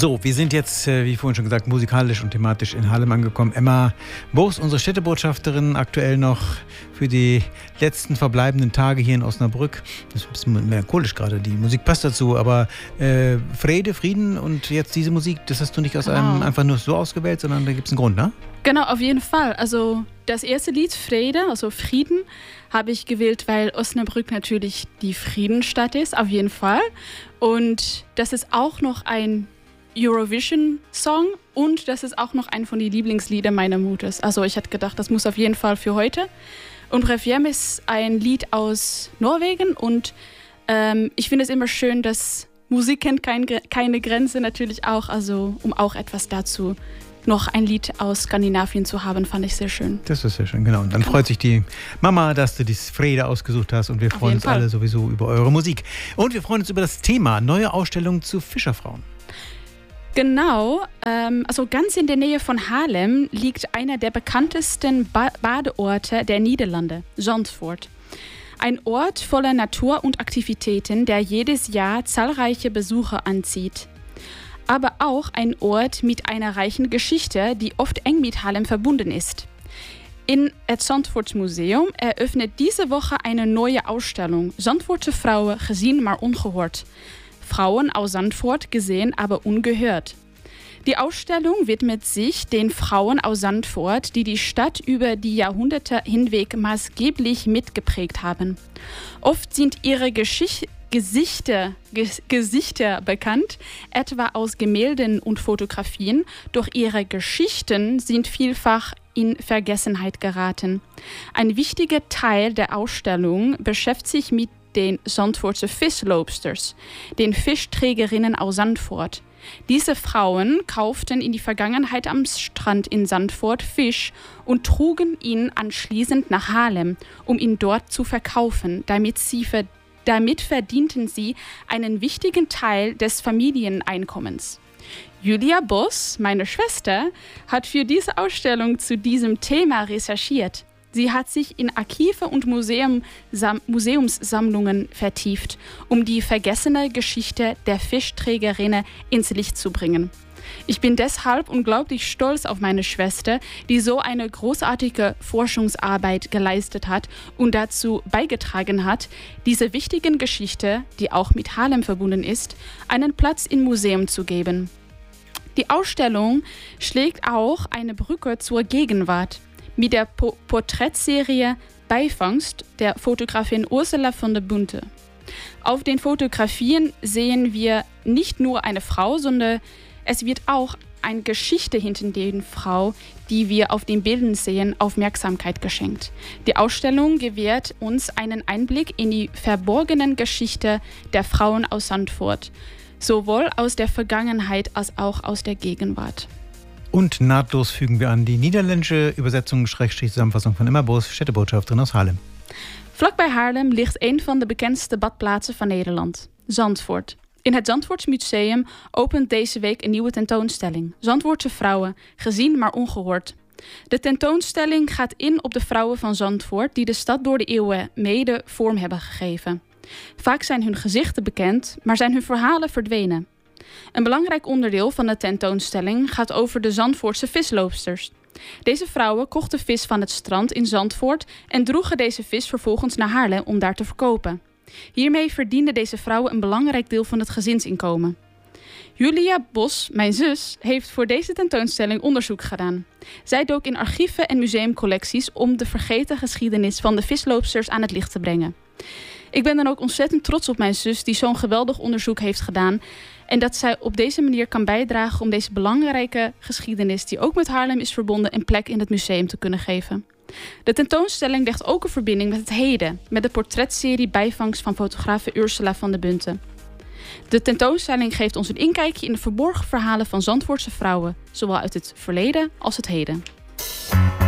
So, wir sind jetzt, wie vorhin schon gesagt, musikalisch und thematisch in Haarlem angekommen. Emma Boos, unsere Städtebotschafterin, aktuell noch für die letzten verbleibenden Tage hier in Osnabrück. Das ist ein bisschen melancholisch gerade, die Musik passt dazu, aber Frieden und jetzt diese Musik, das hast du nicht aus einem einfach nur so ausgewählt, sondern da gibt es einen Grund, ne? Genau, auf jeden Fall. Also das erste Lied, Frieden, habe ich gewählt, weil Osnabrück natürlich die Friedensstadt ist, auf jeden Fall. Und das ist auch noch ein Eurovision-Song und das ist auch noch ein von den Lieblingsliedern meiner Mutter. Also ich hatte gedacht, das muss auf jeden Fall für heute. Und Refjem ist ein Lied aus Norwegen und ich finde es immer schön, dass Musik kennt keine Grenze natürlich auch, also um auch etwas dazu noch ein Lied aus Skandinavien zu haben, fand ich sehr schön. Das ist sehr schön, genau. Und dann freut sich die Mama, dass du das Friede ausgesucht hast und wir freuen uns alle sowieso über eure Musik. Und wir freuen uns über das Thema neue Ausstellung zu Fischerfrauen. Genau, also ganz in der Nähe von Haarlem liegt einer der bekanntesten Badeorte der Niederlande, Zandvoort. Ein Ort voller Natur und Aktivitäten, der jedes Jahr zahlreiche Besucher anzieht. Aber auch ein Ort mit einer reichen Geschichte, die oft eng mit Haarlem verbunden ist. In het Zandvoorts Museum eröffnet diese Woche eine neue Ausstellung, Zandvoortse Vrouwen gezien maar ongehoord. Frauen aus Zandvoort gesehen, aber ungehört. Die Ausstellung widmet sich den Frauen aus Zandvoort, die die Stadt über die Jahrhunderte hinweg maßgeblich mitgeprägt haben. Oft sind ihre Gesichter bekannt, etwa aus Gemälden und Fotografien, doch ihre Geschichten sind vielfach in Vergessenheit geraten. Ein wichtiger Teil der Ausstellung beschäftigt sich mit den Zandvoortse Visloopsters, den Fischträgerinnen aus Zandvoort. Diese Frauen kauften in die Vergangenheit am Strand in Zandvoort Fisch und trugen ihn anschließend nach Haarlem, um ihn dort zu verkaufen. Damit verdienten sie einen wichtigen Teil des Familieneinkommens. Julia Boos, meine Schwester, hat für diese Ausstellung zu diesem Thema recherchiert. Sie hat sich in Archive und Museumssammlungen vertieft, um die vergessene Geschichte der Fischträgerinnen ins Licht zu bringen. Ich bin deshalb unglaublich stolz auf meine Schwester, die so eine großartige Forschungsarbeit geleistet hat und dazu beigetragen hat, diese wichtigen Geschichte, die auch mit Haarlem verbunden ist, einen Platz im Museum zu geben. Die Ausstellung schlägt auch eine Brücke zur Gegenwart. Mit der Porträtserie Beifangst der Fotografin Ursula von der Bunte. Auf den Fotografien sehen wir nicht nur eine Frau, sondern es wird auch eine Geschichte hinter der Frau, die wir auf den Bildern sehen, Aufmerksamkeit geschenkt. Die Ausstellung gewährt uns einen Einblick in die verborgenen Geschichte der Frauen aus Zandvoort, sowohl aus der Vergangenheit als auch aus der Gegenwart. Und nahtlos fügen wir an die niederländische Übersetzung Zusammenfassung von Emma Boos, Städtebotschafterin aus Haarlem. Vlak bij Haarlem ligt een van de bekendste badplaatsen van Nederland, Zandvoort. In het Zandvoorts Museum opent deze week een nieuwe tentoonstelling. Zandvoortse vrouwen, gezien maar ongehoord. De tentoonstelling gaat in op de vrouwen van Zandvoort die de stad door de eeuwen mede vorm hebben gegeven. Vaak zijn hun gezichten bekend, maar zijn hun verhalen verdwenen. Een belangrijk onderdeel van de tentoonstelling gaat over de Zandvoortse visloopsters. Deze vrouwen kochten vis van het strand in Zandvoort en droegen deze vis vervolgens naar Haarlem om daar te verkopen. Hiermee verdienden deze vrouwen een belangrijk deel van het gezinsinkomen. Julia Boos, mijn zus, heeft voor deze tentoonstelling onderzoek gedaan. Zij dook in archieven en museumcollecties om de vergeten geschiedenis van de visloopsters aan het licht te brengen. Ik ben dan ook ontzettend trots op mijn zus die zo'n geweldig onderzoek heeft gedaan en dat zij op deze manier kan bijdragen om deze belangrijke geschiedenis, die ook met Haarlem is verbonden, een plek in het museum te kunnen geven. De tentoonstelling legt ook een verbinding met het heden, met de portretserie Bijvangst van fotografe Ursula van der Bunte. De tentoonstelling geeft ons een inkijkje in de verborgen verhalen van Zandvoortse vrouwen, zowel uit het verleden als het heden.